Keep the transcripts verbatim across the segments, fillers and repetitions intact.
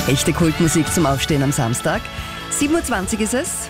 Echte Kultmusik zum Aufstehen am Samstag. sieben Uhr zwanzig ist es.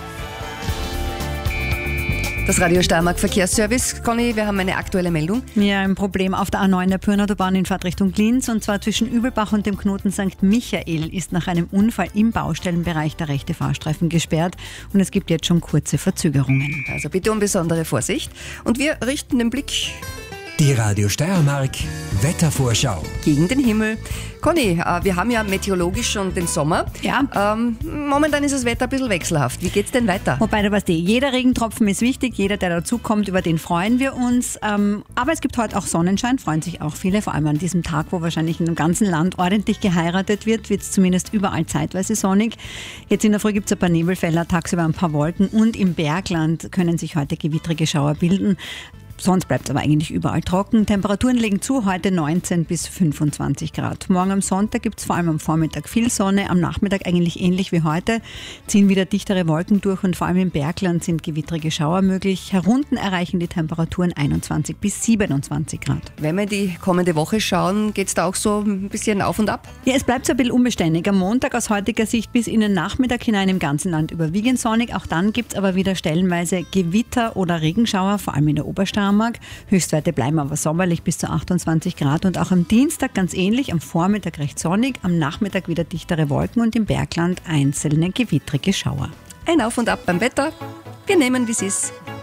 Das Radio Steiermark Verkehrsservice. Conny, wir haben eine aktuelle Meldung. Ja, ein Problem auf der A neun der Pyrnautobahn in Fahrtrichtung Linz, und zwar zwischen Übelbach und dem Knoten Sankt Michael ist nach einem Unfall im Baustellenbereich der rechte Fahrstreifen gesperrt und es gibt jetzt schon kurze Verzögerungen. Also bitte um besondere Vorsicht. Und wir richten den Blick Die Radio Steiermark Wettervorschau. gegen den Himmel. Conny, äh, wir haben ja meteorologisch schon den Sommer. Ja. Ähm, momentan ist das Wetter ein bisschen wechselhaft. Wie geht's denn weiter? Wobei, du weißt eh, jeder Regentropfen ist wichtig, jeder, der dazukommt, über den freuen wir uns. Ähm, aber es gibt heute auch Sonnenschein, freuen sich auch viele, vor allem an diesem Tag, wo wahrscheinlich in dem ganzen Land ordentlich geheiratet wird, wird es zumindest überall zeitweise sonnig. Jetzt in der Früh gibt es ein paar Nebelfelder, tagsüber ein paar Wolken und im Bergland können sich heute gewittrige Schauer bilden. Sonst bleibt es aber eigentlich überall trocken. Temperaturen legen zu, heute neunzehn bis fünfundzwanzig Grad. Morgen am Sonntag gibt es vor allem am Vormittag viel Sonne, am Nachmittag eigentlich ähnlich wie heute, ziehen wieder dichtere Wolken durch und vor allem im Bergland sind gewittrige Schauer möglich. Herunten erreichen die Temperaturen einundzwanzig bis siebenundzwanzig Grad. Wenn wir in die kommende Woche schauen, geht's da auch so ein bisschen auf und ab? Ja, es bleibt so ein bisschen unbeständig. Am Montag aus heutiger Sicht bis in den Nachmittag hinein im ganzen Land überwiegend sonnig. Auch dann gibt es aber wieder stellenweise Gewitter oder Regenschauer, vor allem in der Obersteiermark. Höchstwerte bleiben aber sommerlich bis zu achtundzwanzig Grad und auch am Dienstag ganz ähnlich, am Vormittag recht sonnig, am Nachmittag wieder dichtere Wolken und im Bergland einzelne gewittrige Schauer. Ein Auf und Ab beim Wetter. Wir nehmen, wie es ist.